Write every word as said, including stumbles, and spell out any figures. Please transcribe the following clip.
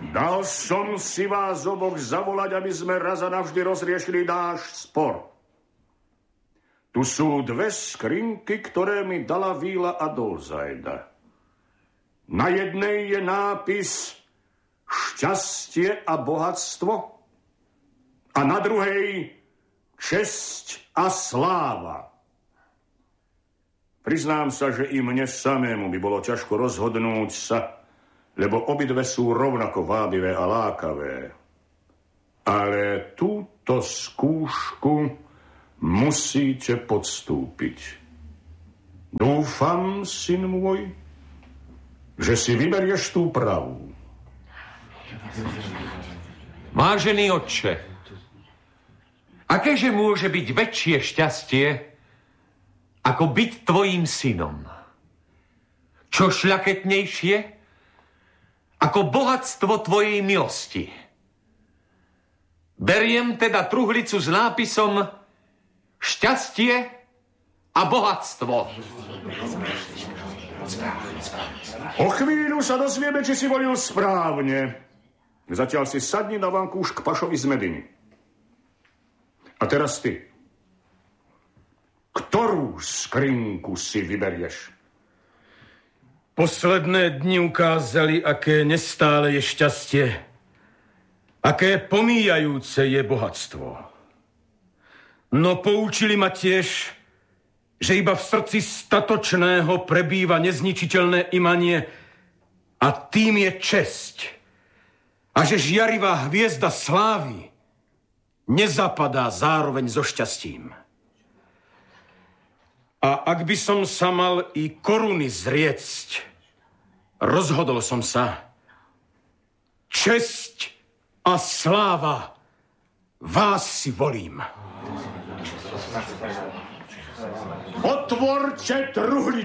Dal som si vás oboch zavolať, aby sme raz a navždy rozriešili náš spor. Tu sú dve skrinky, ktoré mi dala Víla Adolzajda. Na jednej je nápis šťastie a bohatstvo a na druhej česť a sláva. Priznám sa, že i mne samému by bolo ťažko rozhodnúť sa, lebo obidve sú rovnako vábivé a lákavé. Ale túto skúšku musíte podstúpiť. Dúfam, syn môj, že si vyberieš tú pravú. Vážený otče, akéže môže byť väčšie šťastie, ako byť tvojim synom? Čo šľaketnejšie, ako bohatstvo tvojej milosti? Beriem teda truhlicu s nápisom šťastie a bohatstvo. O chvíľu sa dozvieme, či si volil správne. Zatiaľ si sadni na vankúš k Pašovi z Mediny. A teraz ty. Ktorú skrinku si vyberieš? Posledné dni ukázali, aké nestále je šťastie, aké pomíjajúce je bohatstvo. No poučili ma tiež, že iba v srdci statočného prebýva nezničiteľné imanie a tým je česť. A že žiarivá hviezda slávy nezapadá zároveň so šťastím. A ak by som sa mal i koruny zriecť, rozhodol som sa. Česť a sláva, vás si volím. Otvorte truhlicu.